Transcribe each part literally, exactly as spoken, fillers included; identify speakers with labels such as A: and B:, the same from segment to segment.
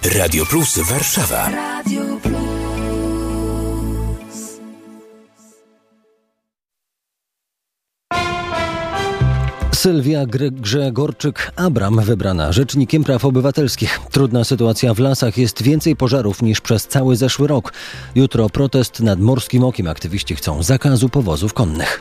A: Radio Plus Warszawa. Radio Plus.
B: Sylwia Grzegorczyk-Abram wybrana rzecznikiem praw obywatelskich. Trudna sytuacja w lasach, jest więcej pożarów niż przez cały zeszły rok. Jutro protest nad Morskim Okiem. Aktywiści chcą zakazu powozów konnych.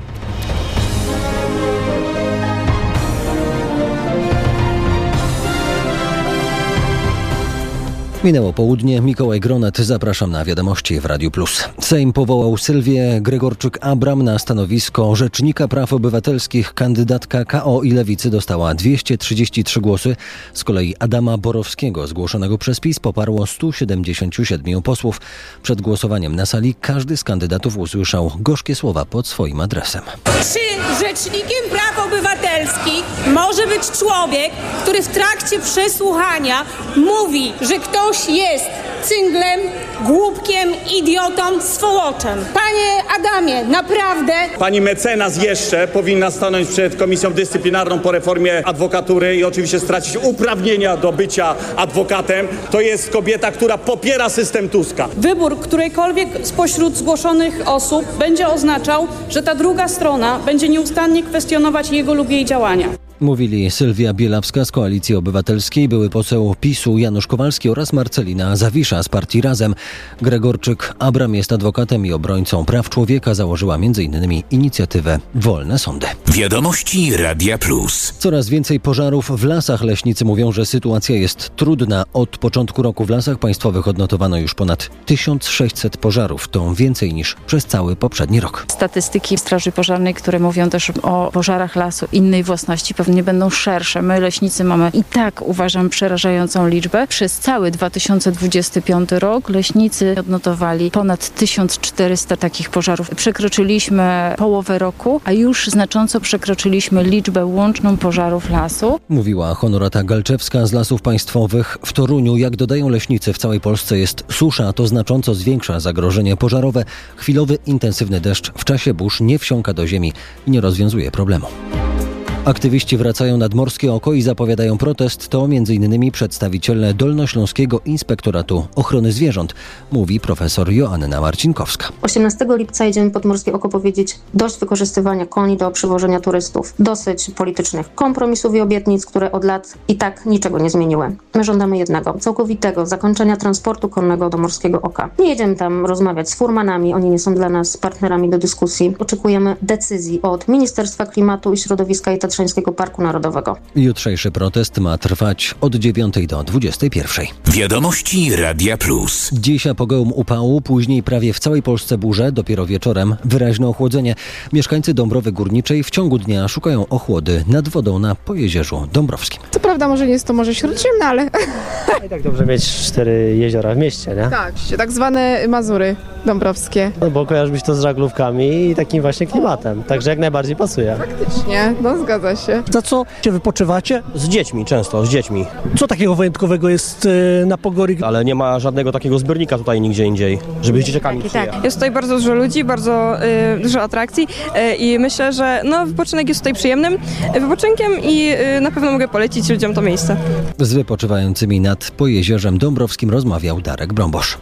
B: Minęło południe, Mikołaj Gronet, zapraszam na wiadomości w Radiu Plus. Sejm powołał Sylwię Grzegorczyk-Abram na stanowisko Rzecznika Praw Obywatelskich. Kandydatka K O i Lewicy dostała dwieście trzydzieści trzy głosy. Z kolei Adama Borowskiego, zgłoszonego przez PiS, poparło stu siedemdziesięciu siedmiu posłów. Przed głosowaniem na sali każdy z kandydatów usłyszał gorzkie słowa pod swoim adresem.
C: Czy Rzecznikiem Praw Obywatelskich może być człowiek, który w trakcie przesłuchania mówi, że ktoś jest cynglem, głupkiem, idiotą, swołoczem? Panie Adamie, naprawdę...
D: Pani mecenas jeszcze powinna stanąć przed Komisją Dyscyplinarną po reformie adwokatury i oczywiście stracić uprawnienia do bycia adwokatem. To jest kobieta, która popiera system Tuska.
E: Wybór którejkolwiek spośród zgłoszonych osób będzie oznaczał, że ta druga strona będzie nieustannie kwestionować jego lub jej działania.
B: Mówili Sylwia Bielawska z Koalicji Obywatelskiej, były poseł PiSu Janusz Kowalski oraz Marcelina Zawisza z partii Razem. Grzegorczyk-Abram jest adwokatem i obrońcą praw człowieka. Założyła między innymi inicjatywę Wolne Sądy.
A: Wiadomości Radia Plus.
B: Coraz więcej pożarów w lasach. Leśnicy mówią, że sytuacja jest trudna. Od początku roku w Lasach Państwowych odnotowano już ponad tysiąc sześćset pożarów. To więcej niż przez cały poprzedni rok.
F: Statystyki Straży Pożarnej, które mówią też o pożarach lasu innej własności, pewnie nie będą szersze. My, leśnicy, mamy i tak, uważam, przerażającą liczbę. Przez cały dwa tysiące dwudziesty piąty rok leśnicy odnotowali ponad tysiąc czterysta takich pożarów. Przekroczyliśmy połowę roku, a już znacząco przekroczyliśmy liczbę łączną pożarów lasu.
B: Mówiła Honorata Galczewska z Lasów Państwowych. W Toruniu, jak dodają leśnicy, w całej Polsce jest susza, a to znacząco zwiększa zagrożenie pożarowe. Chwilowy, intensywny deszcz w czasie burz nie wsiąka do ziemi i nie rozwiązuje problemu. Aktywiści wracają nad Morskie Oko i zapowiadają protest. To między innymi przedstawiciele Dolnośląskiego Inspektoratu Ochrony Zwierząt, mówi profesor Joanna Marcinkowska.
G: osiemnastego lipca jedziemy pod Morskie Oko powiedzieć: dość wykorzystywania koni do przywożenia turystów. Dosyć politycznych kompromisów i obietnic, które od lat i tak niczego nie zmieniły. My żądamy jednego, całkowitego zakończenia transportu konnego do Morskiego Oka. Nie jedziemy tam rozmawiać z furmanami, oni nie są dla nas partnerami do dyskusji. Oczekujemy decyzji od Ministerstwa Klimatu i Środowiska i Tatrzańskiego Parku Narodowego.
B: Jutrzejszy protest ma trwać od dziewiątej do dwudziestej pierwszej.
A: Wiadomości Radia Plus.
B: Dziś apogeum upału, później prawie w całej Polsce burze, dopiero wieczorem wyraźne ochłodzenie. Mieszkańcy Dąbrowy Górniczej w ciągu dnia szukają ochłody nad wodą na Pojezierzu Dąbrowskim.
H: Co prawda może nie jest to Morze Śródziemne, ale...
I: I tak dobrze mieć cztery jeziora w mieście, nie?
H: Tak, tak zwane Mazury Dąbrowskie.
I: No bo kojarzy być to z żaglówkami i takim właśnie klimatem, także jak najbardziej pasuje.
H: Faktycznie, no zgadza się.
J: Za co się wypoczywacie?
K: Z dziećmi, często, z dziećmi.
J: Co takiego wyjątkowego jest na Pogori?
K: Ale nie ma żadnego takiego zbiornika tutaj nigdzie indziej, żeby z dzieciakami
L: tak, tak. Jest tutaj bardzo dużo ludzi, bardzo y, dużo atrakcji y, i myślę, że no, wypoczynek jest tutaj przyjemnym wypoczynkiem i y, na pewno mogę polecić ludziom to miejsce.
B: Z wypoczywającymi nad Pojezierzem Dąbrowskim rozmawiał Darek Brąbosz.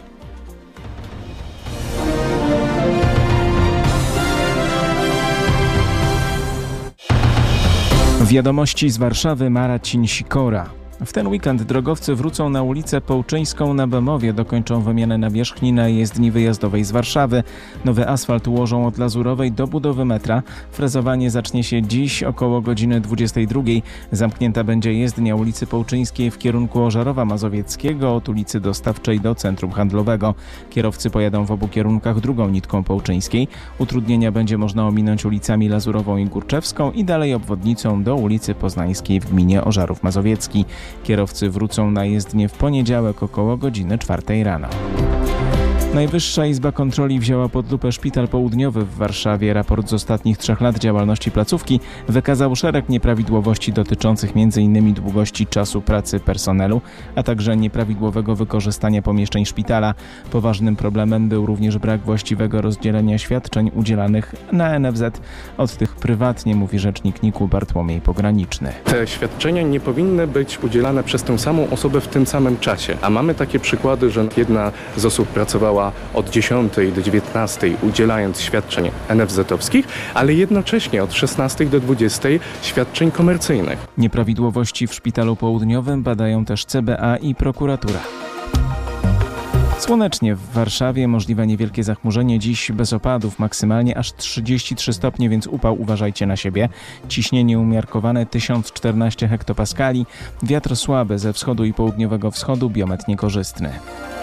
M: Wiadomości z Warszawy, Marcin Sikora. W ten weekend drogowcy wrócą na ulicę Połczyńską na Bemowie, dokończą wymianę nawierzchni na jezdni wyjazdowej z Warszawy. Nowy asfalt ułożą od Lazurowej do budowy metra. Frezowanie zacznie się dziś około godziny dwudziestej drugiej. Zamknięta będzie jezdnia ulicy Połczyńskiej w kierunku Ożarowa Mazowieckiego od ulicy Dostawczej do centrum handlowego. Kierowcy pojadą w obu kierunkach drugą nitką Połczyńskiej. Utrudnienia będzie można ominąć ulicami Lazurową i Górczewską i dalej obwodnicą do ulicy Poznańskiej w gminie Ożarów Mazowiecki. Kierowcy wrócą na jezdnię w poniedziałek około godziny czwartej rano. Najwyższa Izba Kontroli wzięła pod lupę Szpital Południowy w Warszawie. Raport z ostatnich trzech lat działalności placówki wykazał szereg nieprawidłowości dotyczących między innymi długości czasu pracy personelu, a także nieprawidłowego wykorzystania pomieszczeń szpitala. Poważnym problemem był również brak właściwego rozdzielenia świadczeń udzielanych na N F Z od tych prywatnie, mówi rzecznik N I K-u Bartłomiej Pograniczny.
N: Te świadczenia nie powinny być udzielane przez tę samą osobę w tym samym czasie, a mamy takie przykłady, że jedna z osób pracowała od dziesiątej do dziewiętnastej udzielając świadczeń N F Z-owskich, ale jednocześnie od szesnastej do dwudziestej świadczeń komercyjnych.
M: Nieprawidłowości w Szpitalu Południowym badają też C B A i prokuratura. Słonecznie w Warszawie, możliwe niewielkie zachmurzenie, dziś bez opadów, maksymalnie aż trzydzieści trzy stopnie, więc upał, uważajcie na siebie. Ciśnienie umiarkowane tysiąc czternaście hektopaskali, wiatr słaby ze wschodu i południowego wschodu, biometr niekorzystny.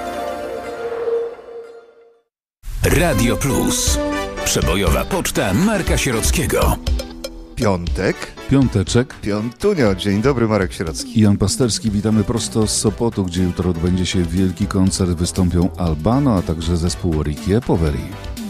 A: Radio Plus. Przebojowa poczta Marka Sierockiego.
O: Piątek.
P: Piąteczek.
O: Piątunio. Dzień dobry, Marek Sierocki.
P: Jan Pasterski, witamy prosto z Sopotu, gdzie jutro odbędzie się wielki koncert. Wystąpią Albano, a także zespół Ricky e Poveri.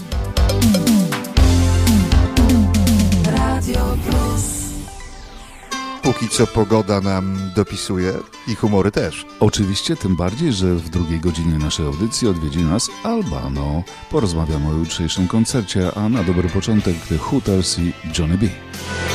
O: Radio Plus. Póki co pogoda nam dopisuje i humory też.
P: Oczywiście, tym bardziej, że w drugiej godzinie naszej audycji odwiedzi nas Albano. Porozmawiamy o jutrzejszym koncercie, a na dobry początek The Hooters i Johnny B.